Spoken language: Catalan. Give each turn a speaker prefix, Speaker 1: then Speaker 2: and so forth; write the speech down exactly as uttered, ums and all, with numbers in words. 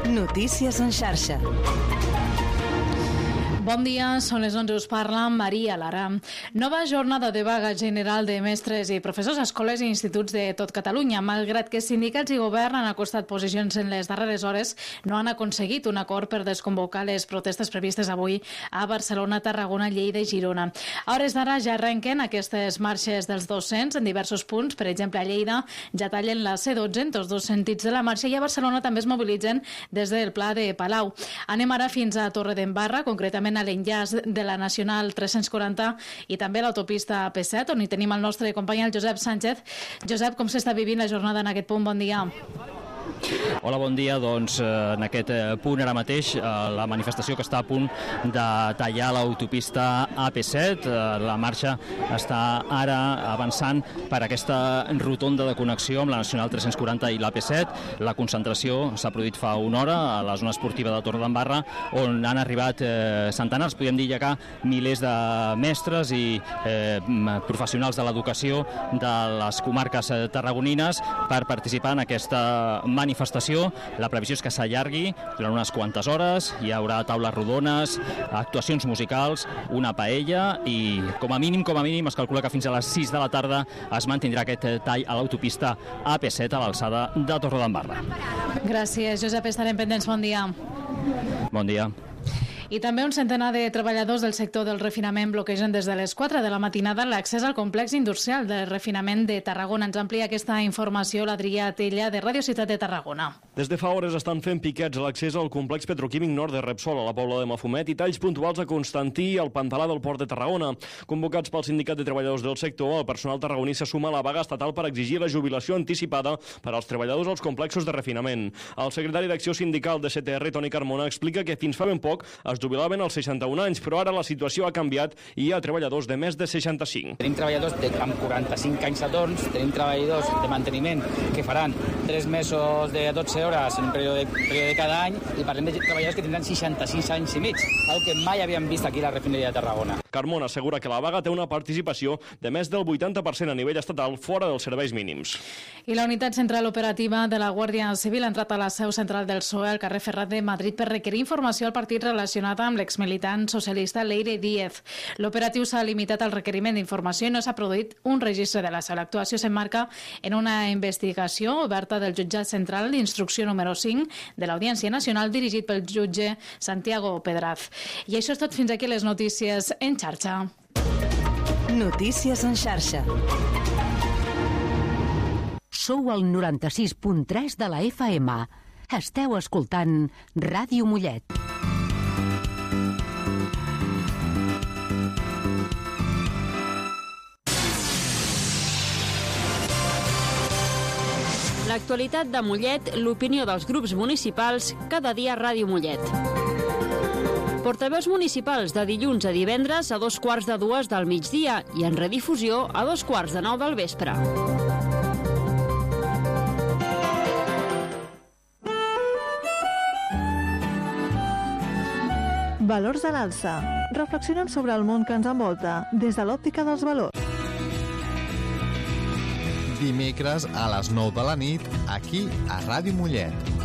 Speaker 1: Notícies en xarxa.
Speaker 2: Bon dia, són les onze, us parla Maria Lara. Nova jornada de vaga general de mestres i professors a escoles i instituts de tot Catalunya. Malgrat que sindicats i govern han acostat posicions en les darreres hores, no han aconseguit un acord per desconvocar les protestes previstes avui a Barcelona, Tarragona, Lleida i Girona. A hores d'ara ja arrenquen aquestes marxes dels docents en diversos punts. Per exemple, a Lleida ja tallen la C dotze en tots dos sentits de la marxa i a Barcelona també es mobilitzen des del Pla de Palau. Anem ara fins a Torredembarra, concretament a l'enllaç de la Nacional tres-cents quaranta i també l'autopista A P set, on hi tenim el nostre company, el Josep Sánchez. Josep, com s'està vivint la jornada en aquest punt? Bon dia.
Speaker 3: Hola, bon dia. Doncs en aquest punt ara mateix la manifestació que està a punt de tallar l'autopista A P set, la marxa està ara avançant per aquesta rotonda de connexió amb la Nacional tres-cents quaranta i l'A P set. La concentració s'ha produït fa una hora a la zona esportiva de Torredembarra, on han arribat eh, centenars, podríem dir ja que milers de mestres i eh, professionals de l'educació de les comarques tarragonines per participar en aquesta manifestació. La previsió és que s'allargui durant unes quantes hores, hi haurà taules rodones, actuacions musicals, una paella i com a mínim, com a mínim es calcula que fins a les sis de la tarda es mantindrà aquest tall a l'autopista A P set a l'alçada de Torredembarra.
Speaker 2: Gràcies, Josep, estarem pendents. Bon dia.
Speaker 3: Bon dia.
Speaker 2: I també un centenar de treballadors del sector del refinament bloquegen des de les quatre de la matinada l'accés al complex industrial de refinament de Tarragona. Ens amplia aquesta informació l'Adrià Tella, de Ràdio Ciutat de Tarragona.
Speaker 4: Des de fa hores estan fent piquets a l'accés al complex petroquímic nord de Repsol, a la Pobla de Mafumet, i talls puntuals a Constantí i al Pantalà del Port de Tarragona. Convocats pel Sindicat de Treballadors del sector, el personal tarragoní se suma a la vaga estatal per exigir la jubilació anticipada per als treballadors als complexos de refinament. El secretari d'Acció Sindical de C T R, Toni Carmona, explica que fins fa ben poc es jubilaven als seixanta-un anys, però ara la situació ha canviat i hi ha treballadors de més de seixanta-cinc.
Speaker 5: Tenim treballadors de, amb quaranta-cinc anys a torns, tenim treballadors de manteniment que faran tres mesos de dotze hores en un període, període de cada any, i parlem de treballadors que tindran seixanta-sis anys i mig, algo que mai havíem vist aquí a la refineria de Tarragona.
Speaker 4: Carmona assegura que la vaga té una participació de més del vuitanta per cent a nivell estatal fora dels serveis mínims.
Speaker 2: I la unitat central operativa de la Guàrdia Civil ha entrat a la seu central del P S O E al carrer Ferrat de Madrid per requerir informació al partit relacionat amb l'exmilitant socialista Leire Díez. L'operatiu s'ha limitat al requeriment d'informació i no s'ha produït un registre de la seu. L'actuació s'emmarca en una investigació oberta del jutjat central d'instrucció número cinc de l'Audiència Nacional dirigit pel jutge Santiago Pedraz. I això és tot, fins aquí les notícies en xarxa.
Speaker 1: Notícies en xarxa.
Speaker 6: Sou al noranta-sis punt tres de la F M. Esteu escoltant Ràdio Mollet.
Speaker 7: L'actualitat de Mollet, l'opinió dels grups municipals, cada dia a Ràdio Mollet. Portaveus municipals de dilluns a divendres a dos quarts de dues del migdia i en redifusió a dos quarts de nou del vespre.
Speaker 8: Valors a l'alça. Reflexionem sobre el món que ens envolta des de l'òptica dels valors.
Speaker 9: Dimecres a les nou de la nit, aquí a Ràdio Mollet.